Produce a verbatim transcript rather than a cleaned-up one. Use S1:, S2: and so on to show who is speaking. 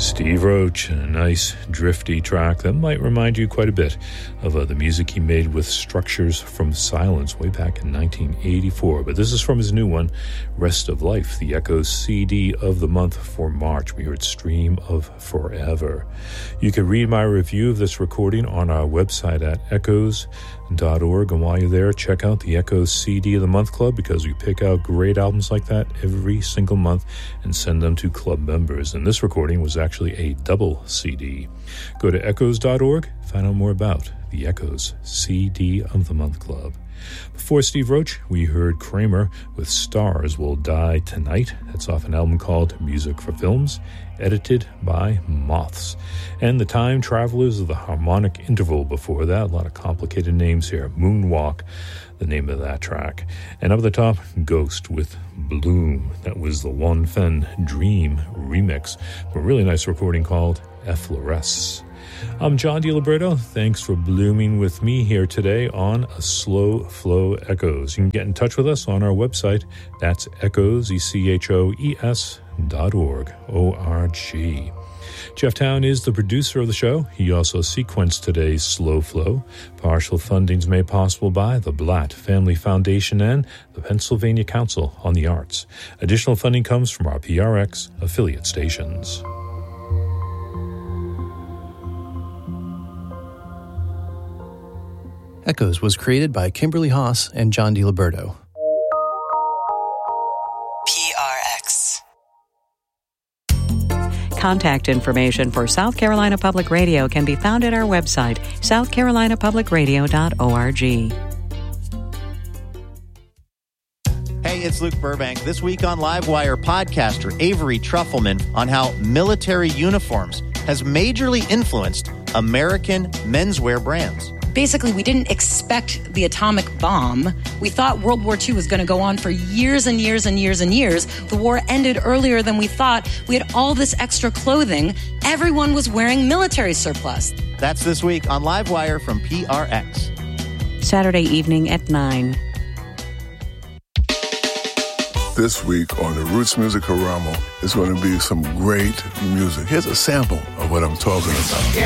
S1: Steve Roach, a nice drifty track that might remind you quite a bit of uh, the music he made with Structures from Silence way back in nineteen eighty-four. But this is from his new one, Rest of Life, the Echoes C D of the month for March. We heard Stream of Forever. You can read my review of this recording on our website at echoes dot org, and while you're there, check out the Echoes C D of the Month Club, because we pick out great albums like that every single month and send them to club members. And this recording was actually a double C D. Go to echoes dot org, find out more about the Echoes C D of the Month Club. Before Steve Roach, we heard Kramer with Stars Will Die Tonight. That's off an album called Music for Films, edited by Moths. And The Time Travelers of the Harmonic Interval before that. A lot of complicated names here. Moonwalk, the name of that track. And up the top, Ghost with Bloom. That was the One Fen Dream remix. A really nice recording called Effloresce. I'm John DiLiberto. Thanks for blooming with me here today on A Slow Flow Echoes. You can get in touch with us on our website. That's echoes, E C H O E S dot org, O R G. Jeff Town is the producer of the show. He also sequenced today's Slow Flow. Partial funding's made possible by the Blatt Family Foundation and the Pennsylvania Council on the Arts. Additional funding comes from our P R X affiliate stations.
S2: Echoes was created by Kimberly Haas and John DiLiberto.
S3: P R X.
S4: Contact information for South Carolina Public Radio can be found at our website, south carolina public radio dot org.
S5: Hey, it's Luke Burbank. This week on Livewire, podcaster Avery Trufelman on how military uniforms has majorly influenced American menswear brands.
S6: Basically, we didn't expect the atomic bomb. We thought World War Two was going to go on for years and years and years and years. The war ended earlier than we thought. We had all this extra clothing. Everyone was wearing military surplus.
S5: That's this week on Livewire from P R X.
S4: Saturday evening at nine.
S7: This week on the Roots Music Karamo is going to be some great music. Here's a sample of what I'm talking about.